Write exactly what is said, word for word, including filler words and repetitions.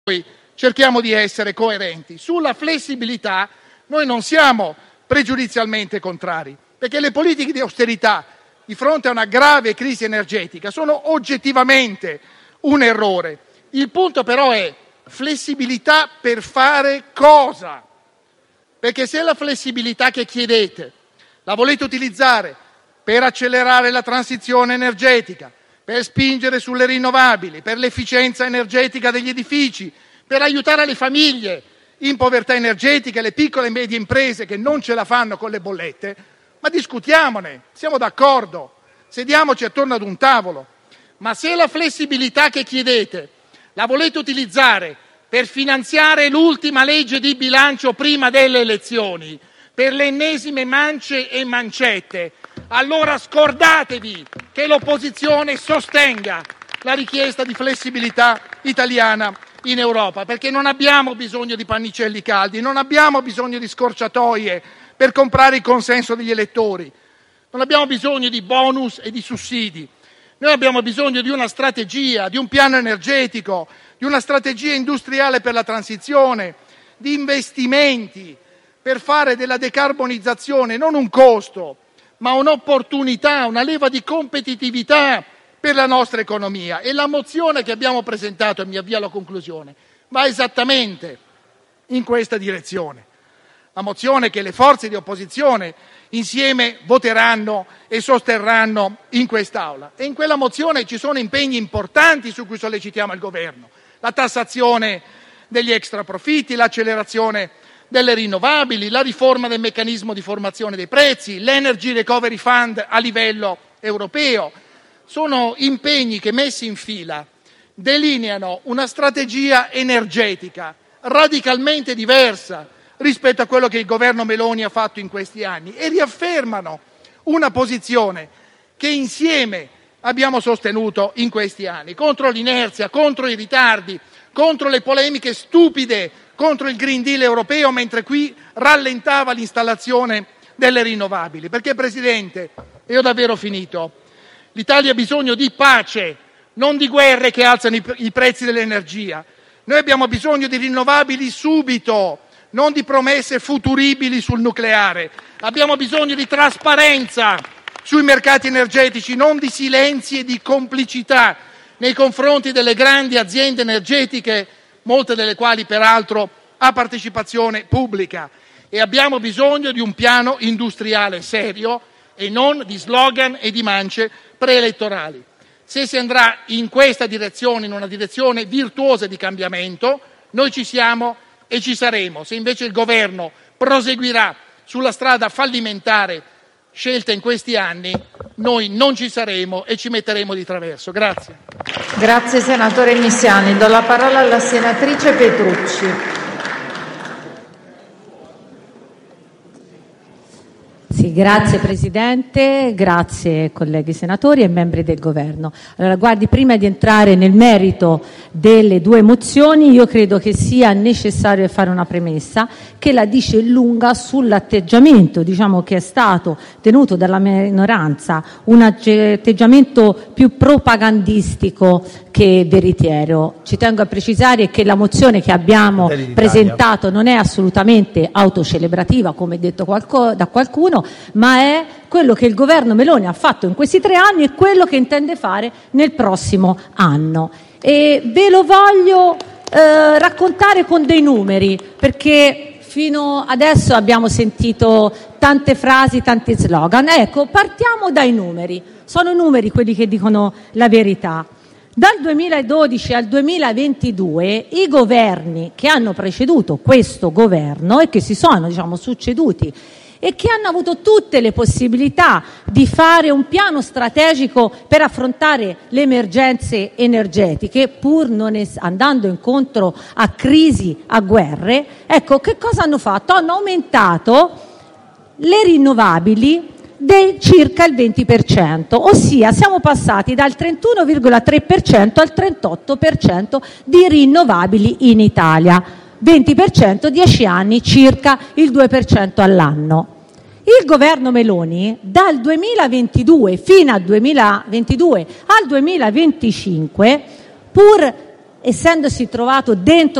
cerchiamo di essere coerenti. Sulla flessibilità noi non siamo pregiudizialmente contrari, perché le politiche di austerità di fronte a una grave crisi energetica sono oggettivamente un errore. Il punto però è flessibilità per fare cosa? Perché se la flessibilità che chiedete la volete utilizzare per accelerare la transizione energetica, per spingere sulle rinnovabili, per l'efficienza energetica degli edifici, per aiutare le famiglie in povertà energetica e le piccole e medie imprese che non ce la fanno con le bollette, ma discutiamone, siamo d'accordo, sediamoci attorno ad un tavolo. Ma se la flessibilità che chiedete la volete utilizzare per finanziare l'ultima legge di bilancio prima delle elezioni, per le ennesime mance e mancette, allora scordatevi che l'opposizione sostenga la richiesta di flessibilità italiana in Europa, perché non abbiamo bisogno di pannicelli caldi, non abbiamo bisogno di scorciatoie per comprare il consenso degli elettori, non abbiamo bisogno di bonus e di sussidi. Noi abbiamo bisogno di una strategia, di un piano energetico, di una strategia industriale per la transizione, di investimenti per fare della decarbonizzazione non un costo, ma un'opportunità, una leva di competitività per la nostra economia. E la mozione che abbiamo presentato, e mi avvio alla conclusione, va esattamente in questa direzione. La mozione che le forze di opposizione insieme voteranno e sosterranno in quest'Aula. E in quella mozione ci sono impegni importanti su cui sollecitiamo il Governo: la tassazione degli extraprofitti, l'accelerazione delle rinnovabili, la riforma del meccanismo di formazione dei prezzi, l'Energy Recovery Fund a livello europeo. Sono impegni che, messi in fila, delineano una strategia energetica radicalmente diversa rispetto a quello che il governo Meloni ha fatto in questi anni e riaffermano una posizione che insieme abbiamo sostenuto in questi anni, contro l'inerzia, contro i ritardi, contro le polemiche stupide, contro il Green Deal europeo, mentre qui rallentava l'installazione delle rinnovabili. Perché, Presidente, e ho davvero finito, l'Italia ha bisogno di pace, non di guerre che alzano i, i prezzi dell'energia. Noi abbiamo bisogno di rinnovabili subito, non di promesse futuribili sul nucleare. Abbiamo bisogno di trasparenza sui mercati energetici, non di silenzi e di complicità nei confronti delle grandi aziende energetiche, molte delle quali peraltro a partecipazione pubblica. E abbiamo bisogno di un piano industriale serio e non di slogan e di mance preelettorali. Se si andrà in questa direzione, in una direzione virtuosa di cambiamento, noi ci siamo e ci saremo. Se invece il Governo proseguirà sulla strada fallimentare scelta in questi anni, noi non ci saremo e ci metteremo di traverso. Grazie. Grazie senatore Misiani. Do la parola alla senatrice Petrucci. Sì, grazie Presidente, grazie colleghi senatori e membri del Governo. Allora, guardi, prima di entrare nel merito delle due mozioni, io credo che sia necessario fare una premessa che la dice lunga sull'atteggiamento, diciamo, che è stato tenuto dalla minoranza, un atteggiamento più propagandistico che veritiero. Ci tengo a precisare che la mozione che abbiamo presentato non è assolutamente autocelebrativa, come detto qualco, da qualcuno, ma è quello che il governo Meloni ha fatto in questi tre anni e quello che intende fare nel prossimo anno. E ve lo voglio eh, raccontare con dei numeri, perché fino adesso abbiamo sentito tante frasi, tanti slogan. Ecco, partiamo dai numeri. Sono numeri quelli che dicono la verità. Dal duemiladodici al duemilaventidue i governi che hanno preceduto questo governo e che si sono, diciamo, succeduti e che hanno avuto tutte le possibilità di fare un piano strategico per affrontare le emergenze energetiche, pur non es- andando incontro a crisi, a guerre, ecco, che cosa hanno fatto? Hanno aumentato le rinnovabili di circa il venti per cento, ossia siamo passati dal trentuno virgola tre per cento al trentotto per cento di rinnovabili in Italia. venti per cento, dieci anni, circa il due per cento all'anno. Il governo Meloni dal duemilaventidue fino al duemilaventidue al duemilaventicinque, pur essendosi trovato dentro